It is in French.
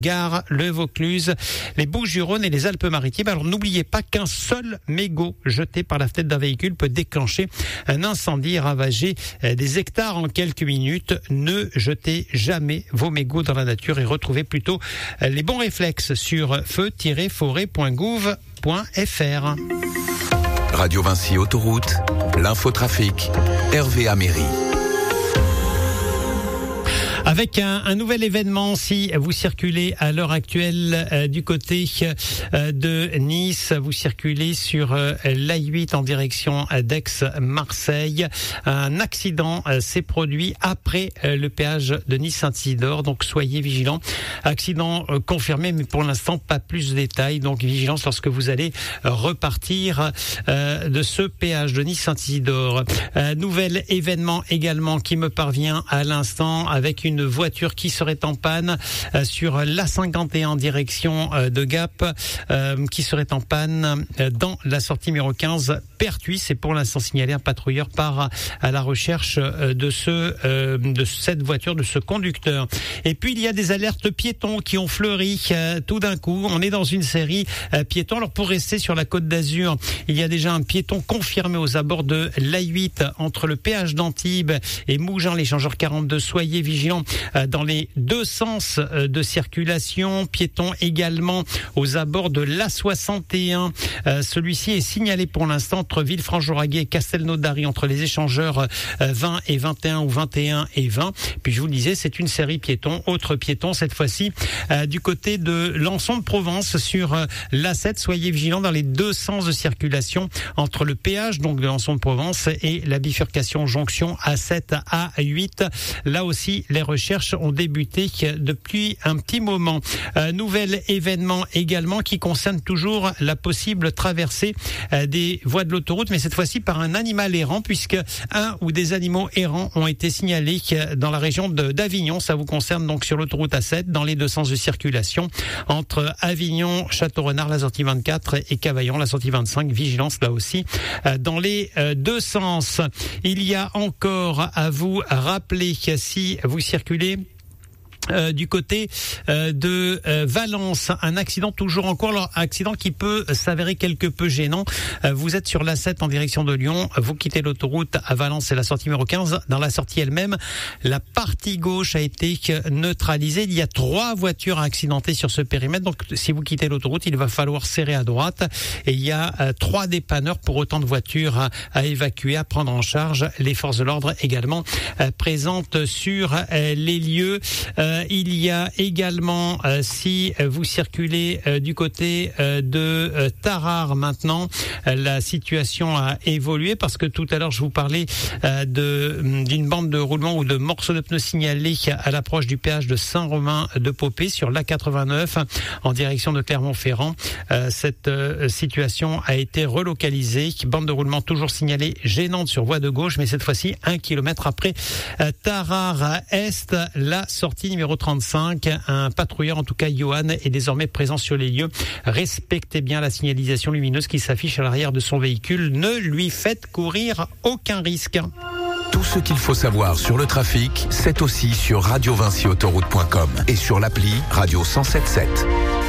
Gare, le Vaucluse, les Bouches-du-Rhône et les Alpes-Maritimes. Alors n'oubliez pas qu'un seul mégot jeté par la fenêtre d'un véhicule peut déclencher un incendie et ravager des hectares en quelques minutes. Ne jetez jamais vos mégots dans la nature et retrouvez plutôt les bons réflexes sur feu-forêt.gouv.fr. Radio Vinci Autoroute, l'infotrafic, Hervé Améry. Avec un nouvel événement, si vous circulez à l'heure actuelle du côté de Nice, vous circulez sur l'A8 en direction d'Aix-Marseille. Un accident s'est produit après le péage de Nice-Saint-Isidore, donc soyez vigilants. Accident confirmé, mais pour l'instant pas plus de détails, donc vigilance lorsque vous allez repartir de ce péage de Nice-Saint-Isidore. Nouvel événement également qui me parvient à l'instant avec une voiture qui serait en panne sur l'A51 en direction de Gap, qui serait en panne dans la sortie numéro 15 Pertuis. C'est pour l'instant signalé. Un patrouilleur part à la recherche de cette voiture, de ce conducteur. Et puis il y a des alertes piétons qui ont fleuri tout d'un coup. On est dans une série piétons. Alors pour rester sur la Côte d'Azur, il y a déjà un piéton confirmé aux abords de l'A8 entre le péage d'Antibes et Mougins, l'échangeur 42. Soyez vigilants dans les deux sens de circulation. Piétons également aux abords de l'A61. Celui-ci est signalé pour l'instant entre Villefranche-Lauragais et Castelnaudary, entre les échangeurs 20 et 21 ou 21 et 20. Puis je vous le disais, c'est une série piéton. Autre piéton, cette fois-ci du côté de Lançon de Provence sur l'A7. Soyez vigilants dans les deux sens de circulation entre le péage donc de Lançon de Provence et la bifurcation jonction A7 à A8. Là aussi, les recherches ont débuté depuis un petit moment. Nouvel événement également qui concerne toujours la possible traversée des voies de l'autoroute, mais cette fois-ci par un animal errant, puisque un ou des animaux errants ont été signalés dans la région d'Avignon. Ça vous concerne donc sur l'autoroute A7 dans les deux sens de circulation entre Avignon, Château-Renard, la sortie 24 et Cavaillon, la sortie 25. Vigilance là aussi dans les deux sens. Il y a encore à vous rappeler que si vous circulez du côté de Valence, un accident toujours en cours, alors accident qui peut s'avérer quelque peu gênant. Vous êtes sur l'A7 en direction de Lyon, vous quittez l'autoroute à Valence, c'est la sortie numéro 15. Dans la sortie elle-même, la partie gauche a été neutralisée. Il y a 3 voitures accidentées sur ce périmètre, donc si vous quittez l'autoroute, il va falloir serrer à droite. Et il y a 3 dépanneurs pour autant de voitures à évacuer, à prendre en charge. Les forces de l'ordre également présentes sur les lieux. Il y a également, si vous circulez du côté de Tarare maintenant, la situation a évolué parce que tout à l'heure je vous parlais d'une bande de roulement ou de morceaux de pneus signalés à l'approche du péage de Saint-Romain-de-Popé sur l'A89 en direction de Clermont-Ferrand. Cette situation a été relocalisée. Bande de roulement toujours signalée gênante sur voie de gauche, mais cette fois-ci 1 kilomètre après Tarare Est, la sortie numéro 35. Un patrouilleur, en tout cas Johan, est désormais présent sur les lieux. Respectez bien la signalisation lumineuse qui s'affiche à l'arrière de son véhicule. Ne lui faites courir aucun risque. Tout ce qu'il faut savoir sur le trafic, c'est aussi sur radiovinciautoroute.com et sur l'appli Radio 107.7.